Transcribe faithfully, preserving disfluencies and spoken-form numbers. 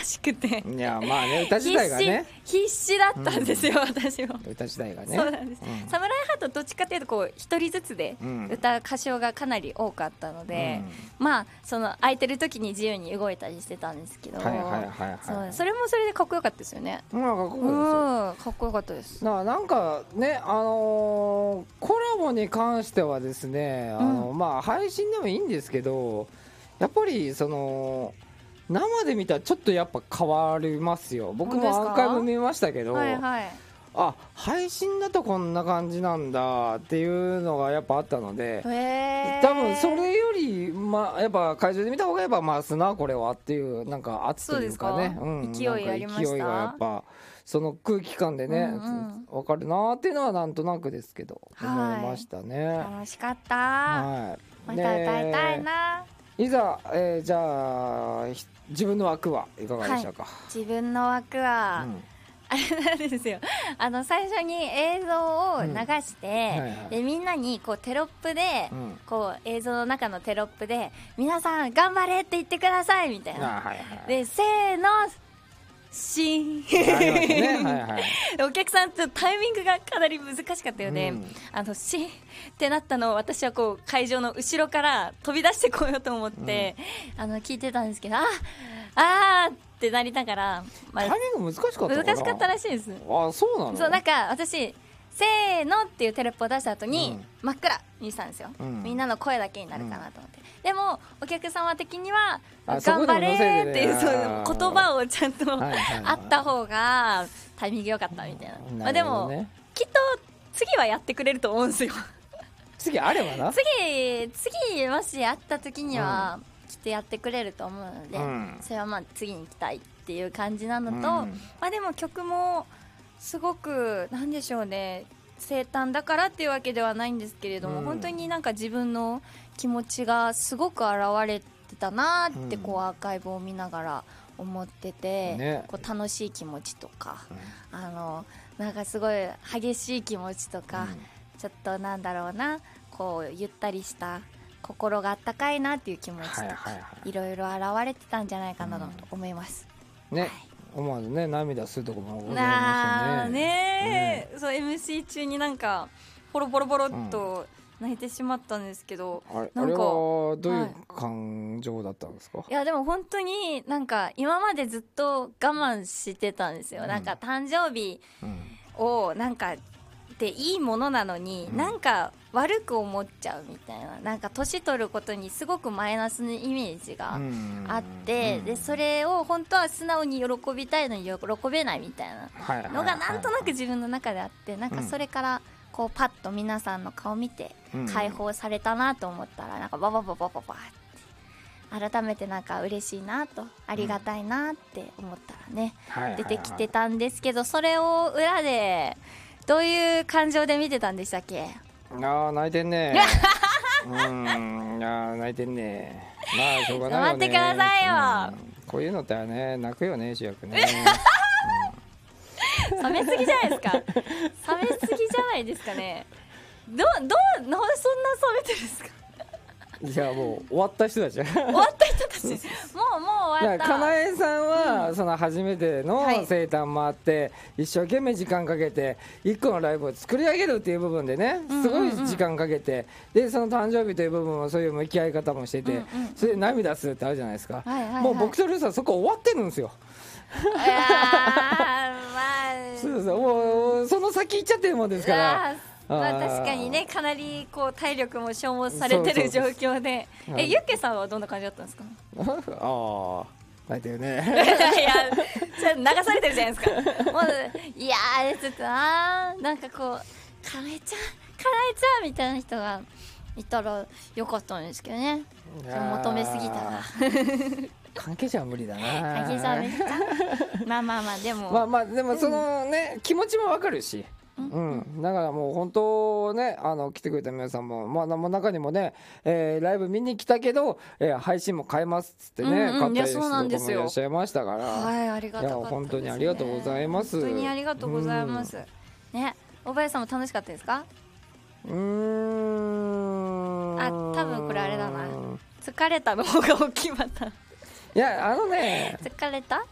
しくて、 いやまあね歌自体がね必死必死だったんですよ、うん、私も歌自体がねそうなんです、うん、サムライハートどっちかというとこう一人ずつで歌う歌唱がかなり多かったので、うん、まあその空いてる時に自由に動いたりしてたんですけど、はいはいはいはい、そうそれもそれでかっこよかったですよね。 まあかっこよかったですよ、 うん、かっこよかったです。 な, なんかねあのー、コラボに関してはですね、あの、うん、まあ配信でもいいんですけど、やっぱりその生で見たらちょっとやっぱ変わりますよ。僕もアーカイブ見ましたけど、はいはい、あ配信だとこんな感じなんだっていうのがやっぱあったので、多分それより、まあ、やっぱ会場で見た方がやっぱ増すなこれはっていうなんか圧というかね、 うん、勢いありました。 勢いがやっぱその空気感でね、うんうん、分かるなっていうのはなんとなくですけど、はい、思いましたね。 楽しかった、はい、また歌いたいな。 いざ、えー、じゃあ自分の枠はいかがでしたか。はい、 自分の枠は、うん、あれなんですよ、あの最初に映像を流して、うんはいはい、でみんなにこうテロップで、うん、こう映像の中のテロップで皆さん頑張れって言ってくださいみたいな、はいはい、でせーのシーン、ねはいはい、お客さんとタイミングがかなり難しかったよね、うん、あのシーンってなったのを私はこう会場の後ろから飛び出してこようと思って、うん、あの聞いてたんですけど、ああーってなりながら、 まあ、タイミング難しかったかな。 難しかったらしいです。 あそうなの。 そうなんか私せーのっていうテロップを出した後に、うん、真っ暗にしたんですよ、うん、みんなの声だけになるかなと思って、うん、でもお客様的には頑張れーっていう、そういう言葉をちゃんとあった方がタイミング良かったみたいな、うんまあ、でも、ね、きっと次はやってくれると思うんですよ次あればな次次もし会った時には、きっとやってくれると思うので、うん、それはまあ次に行きたいっていう感じなのと、うんまあ、でも曲もすごくなんでしょうね、生誕だからっていうわけではないんですけれども、うん、本当になんか自分の気持ちがすごく現れてたなってこうアーカイブを見ながら思ってて、ね、こう楽しい気持ちとか、うん、あのなんかすごい激しい気持ちとか、うん、ちょっとなんだろうな、こうゆったりした心があったかいなっていう気持ちとか、はいはいはい、いろいろ現れてたんじゃないかなと思います、 うん、ね、はい、思わずね涙するところもございましたね。 ね、うん、そう エムシー 中になんかボロボロボロっと泣いてしまったんですけど、 うん、あれ、なんかあれはどういう感情だったんですか。 はい、いやでも本当になんか今までずっと我慢してたんですよ、うん、なんか誕生日をなんかでいいものなのに、うん、なんか悪く思っちゃうみたいな、なんか年取ることにすごくマイナスのイメージがあって、うん、でそれを本当は素直に喜びたいのに喜べないみたいなのがなんとなく自分の中であって、なんかそれからこうパッと皆さんの顔見て解放されたなと思ったら、なんかババババババって改めてなんか嬉しいなと、ありがたいなって思ったらね、うん、出てきてたんですけど、それを裏でどういう感情で見てたんでしたっけ。 あー泣いてんねうん、あ泣いてんね、まあしょうがないよね。 待ってくださいよ、 うん、こういうのってね泣くよね主役ね、 うん、冷めすぎじゃないですか冷めすぎじゃないですかね。どどなそんな冷めてるんですか。 いやもう終わった人たち終わった人たちもうもう終わった。 かなえさんは、うん、その初めての生誕もあって、はい、一生懸命時間かけていっこのライブを作り上げるっていう部分でね、すごい時間かけて、うんうんうん、でその誕生日という部分もそういう向き合い方もしてて、うんうん、それで涙するってあるじゃないですか、はいはいはい、もう僕とルーさんそこ終わってるんですよ。 いやまあそうそう、もうその先行っちゃってるもんですから。 まあ、確かにね、かなりこう体力も消耗されてる状況で、え、ユッケさんはどんな感じだったんですか。 ああ泣いてるねいや流されてるじゃないですかもういやーちょっとあーなんかこうかなえちゃんかなえちゃんみたいな人がいたらよかったんですけどね、求めすぎたら関係者は無理だな。 関係者は無理かまあまあまあでもまあまあでもそのね、うん、気持ちもわかるし、うん、だからもう本当ね、あの来てくれた皆さんも、まあ、中にもね、えー、ライブ見に来たけど、えー、配信も変えますっつってね、うんうん、買ったりする方もいらっしゃいましたから、 はい、ありがたかったですね。いや本当にありがとうございます。 本当にありがとうございます、うん、ね、大林さんも楽しかったですか。 うーん、 あ、多分これあれだな、疲れたの方が大きいまた。 いやあのね疲れた